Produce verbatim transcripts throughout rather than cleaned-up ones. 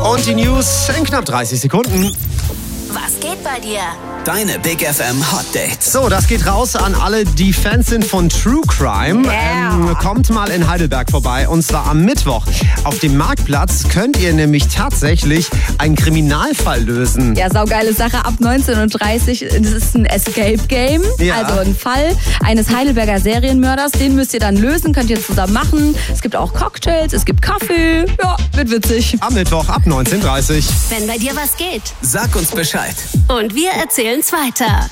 Und die News in knapp dreißig Sekunden. Was geht bei dir? Deine Big F M Hot Dates. So, das geht raus an alle, die Fans sind von True Crime. Yeah. Ähm, kommt mal in Heidelberg vorbei, und zwar am Mittwoch. Auf dem Marktplatz könnt ihr nämlich tatsächlich einen Kriminalfall lösen. Ja, saugeile Sache. Ab neunzehn Uhr dreißig, das ist ein Escape-Game. Ja. Also ein Fall eines Heidelberger Serienmörders. Den müsst ihr dann lösen, könnt ihr zusammen machen. Es gibt auch Cocktails, es gibt Kaffee. Ja, wird witzig. Am Mittwoch ab neunzehn Uhr dreißig. Wenn bei dir was geht. Sag uns Bescheid. Und wir erzählen's weiter.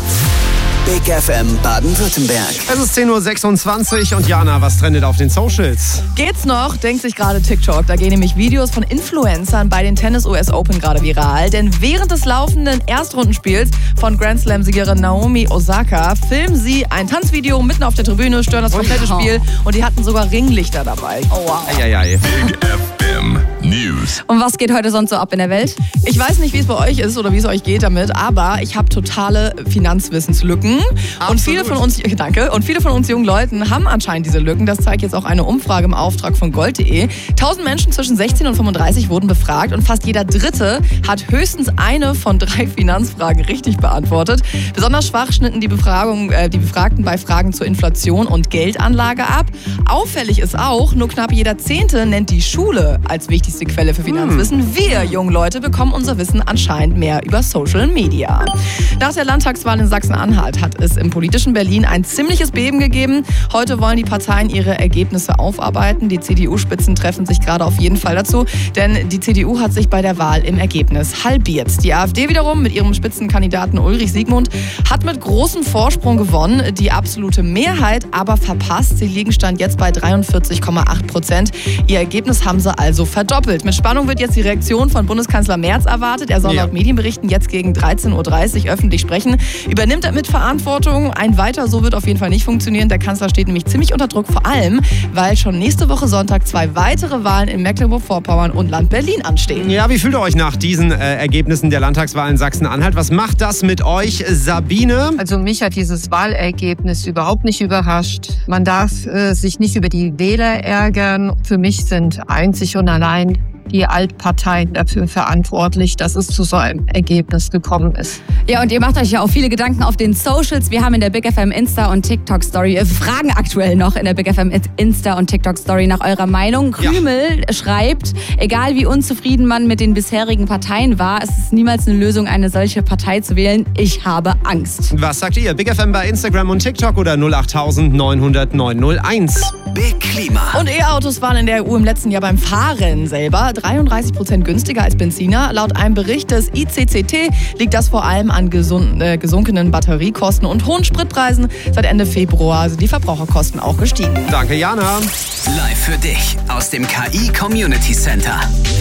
Big F M Baden-Württemberg. Es ist zehn Uhr sechsundzwanzig und Jana, was trendet auf den Socials? Geht's noch, denkt sich gerade TikTok. Da gehen nämlich Videos von Influencern bei den Tennis-U S Open gerade viral. Denn während des laufenden Erstrundenspiels von Grand Slam-Siegerin Naomi Osaka filmen sie ein Tanzvideo mitten auf der Tribüne, stören das komplette Spiel und die hatten sogar Ringlichter dabei. Oh wow. Eieiei. Big F M News. Und was geht heute sonst so ab in der Welt? Ich weiß nicht, wie es bei euch ist oder wie es euch geht damit, aber ich habe totale Finanzwissenslücken. Und viele von uns, danke, und viele von uns jungen Leuten haben anscheinend diese Lücken. Das zeigt jetzt auch eine Umfrage im Auftrag von Gold punkt de. tausend Menschen zwischen sechzehn und fünfunddreißig wurden befragt und fast jeder Dritte hat höchstens eine von drei Finanzfragen richtig beantwortet. Besonders schwach schnitten die, Befragung, äh, die Befragten bei Fragen zur Inflation und Geldanlage ab. Auffällig ist auch, nur knapp jeder Zehnte nennt die Schule als wichtigste Quelle für Finanzwissen. Hm. Wir, jungen Leute, bekommen unser Wissen anscheinend mehr über Social Media. Nach der Landtagswahl in Sachsen-Anhalt hat es im politischen Berlin ein ziemliches Beben gegeben. Heute wollen die Parteien ihre Ergebnisse aufarbeiten. Die C D U-Spitzen treffen sich gerade auf jeden Fall dazu, denn die C D U hat sich bei der Wahl im Ergebnis halbiert. Die AfD wiederum mit ihrem Spitzenkandidaten Ulrich Siegmund hat mit großem Vorsprung gewonnen, die absolute Mehrheit aber verpasst. Sie liegen Stand jetzt bei dreiundvierzig Komma acht Prozent. Ihr Ergebnis haben sie also verdoppelt. Mit Spannung wird jetzt die Reaktion von Bundeskanzler Merz erwartet. Er soll Ja. laut Medienberichten jetzt gegen dreizehn Uhr dreißig öffentlich sprechen. Übernimmt er mit Verantwortung? Ein weiter so wird auf jeden Fall nicht funktionieren. Der Kanzler steht nämlich ziemlich unter Druck, vor allem, weil schon nächste Woche Sonntag zwei weitere Wahlen in Mecklenburg-Vorpommern und Land Berlin anstehen. Ja, wie fühlt ihr euch nach diesen äh, Ergebnissen der Landtagswahl in Sachsen-Anhalt? Was macht das mit euch, Sabine? Also mich hat dieses Wahlergebnis überhaupt nicht überrascht. Man darf äh, sich nicht über die Wähler ärgern. Für mich sind einzig und allein die Altparteien dafür verantwortlich, dass es zu so einem Ergebnis gekommen ist. Ja, und ihr macht euch ja auch viele Gedanken auf den Socials. Wir haben in der Big F M Insta und TikTok Story, wir fragen aktuell noch in der Big F M Insta und TikTok Story nach eurer Meinung. Ja. Krümel schreibt, egal wie unzufrieden man mit den bisherigen Parteien war, es ist niemals eine Lösung, eine solche Partei zu wählen. Ich habe Angst. Was sagt ihr? Big F M bei Instagram und TikTok oder null acht neun null null neun null eins? Big Klima. Und E-Autos waren in der E U im letzten Jahr beim Fahren selber dreiunddreißig Prozent günstiger als Benziner. Laut einem Bericht des I C C T liegt das vor allem an gesund, äh, gesunkenen Batteriekosten und hohen Spritpreisen. Seit Ende Februar sind die Verbraucherkosten auch gestiegen. Danke, Jana. Live für dich aus dem K I Community Center.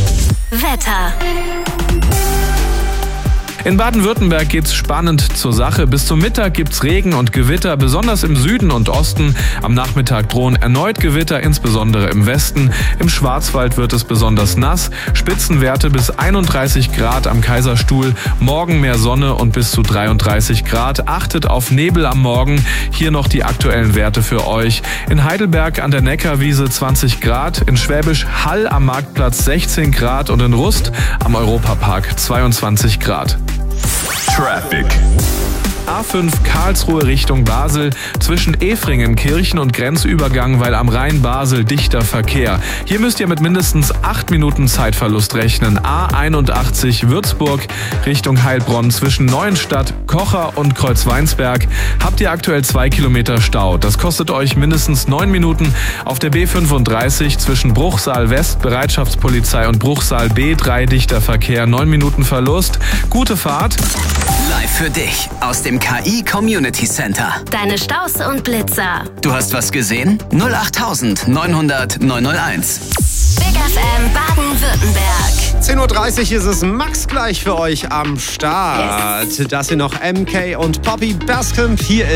Wetter. In Baden-Württemberg geht's spannend zur Sache. Bis zum Mittag gibt's Regen und Gewitter, besonders im Süden und Osten. Am Nachmittag drohen erneut Gewitter, insbesondere im Westen. Im Schwarzwald wird es besonders nass. Spitzenwerte bis einunddreißig Grad am Kaiserstuhl. Morgen mehr Sonne und bis zu dreiunddreißig Grad. Achtet auf Nebel am Morgen. Hier noch die aktuellen Werte für euch. In Heidelberg an der Neckarwiese zwanzig Grad. In Schwäbisch Hall am Marktplatz sechzehn Grad. Und in Rust am Europapark zweiundzwanzig Grad. Traffic. A fünf Karlsruhe Richtung Basel, zwischen Efringen-Kirchen und Grenzübergang, weil am Rhein Basel dichter Verkehr. Hier müsst ihr mit mindestens acht Minuten Zeitverlust rechnen. A einundachtzig Würzburg Richtung Heilbronn, zwischen Neuenstadt, Kocher und Kreuzweinsberg habt ihr aktuell zwei Kilometer Stau. Das kostet euch mindestens neun Minuten. Auf der B fünfunddreißig zwischen Bruchsal West, Bereitschaftspolizei und Bruchsal B drei dichter Verkehr, neun Minuten Verlust. Gute Fahrt. Live für dich aus dem K I Community Center. Deine Staus und Blitzer. Du hast was gesehen? null acht neun null null neun null eins. Big F M Baden-Württemberg. zehn Uhr dreißig ist es Max gleich für euch am Start. Yes. Das hier noch M K und Poppy Bascomb. Hier